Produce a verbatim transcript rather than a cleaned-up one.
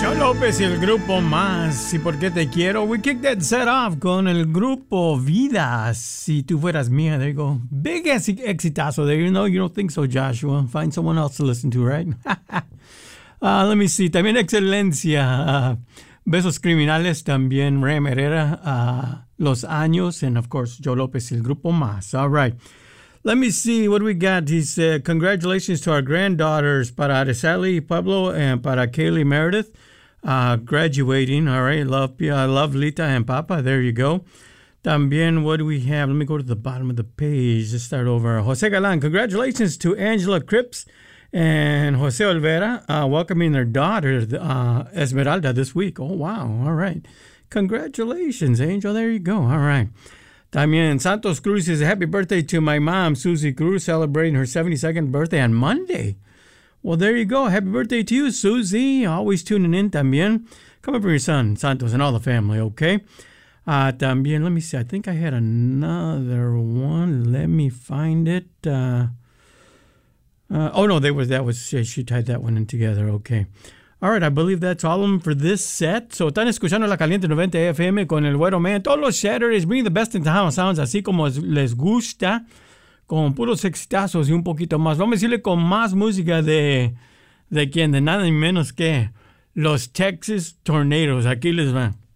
López y el grupo Más. ¿Y por qué te quiero? We kicked that set off con el grupo Vida. Si tú fueras mía, there you go. Big ex- exitazo there. You know, you don't think so, Joshua. Find someone else to listen to, right? uh, let me see. También Excelencia. Uh, Besos Criminales. También Ram Herrera. Uh, Los Años. And, of course, Joe López y el grupo Más. All right. Let me see what we got. He said, congratulations to our granddaughters, para Araceli Pablo and para Kaylee Meredith, uh, graduating. All right, love, uh, love Lita and Papa. There you go. También, what do we have? Let me go to the bottom of the page. Let's start over. Jose Galan, congratulations to Angela Cripps and Jose Olvera, uh, welcoming their daughter, uh, Esmeralda, this week. Oh, wow. All right. Congratulations, Angel. There you go. All right. También Santos Cruz says, happy birthday to my mom, Susie Cruz, celebrating her seventy-second birthday on Monday. Well, there you go. Happy birthday to you, Susie. Always tuning in también. Come up for your son, Santos, and all the family, okay? Uh, también, let me see. I think I had another one. Let me find it. Uh, uh, oh, no, they was, that was, she, she tied that one in together, okay. All right, I believe that's all of them for this set. So, están escuchando La Caliente noventa F M con el Güero Man. Todos los Saturdays, bring the best in town sounds, así como les gusta, con puros exitazos y un poquito más. Vamos a decirle con más música de, de quién, de nada ni menos que los Texas Tornadoes. Aquí les va.